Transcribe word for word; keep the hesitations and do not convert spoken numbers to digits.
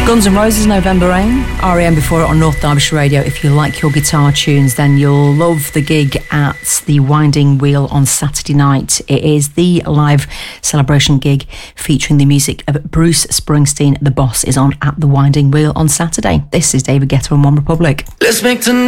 Guns N' Roses, November Rain. R E M before it on North Derbyshire Radio. If you like your guitar tunes, then you'll love the gig at the Winding Wheel on Saturday night. It is the live celebration gig featuring the music of Bruce Springsteen. The Boss is on at the Winding Wheel on Saturday. This is David Guetta on One Republic. Let's make tonight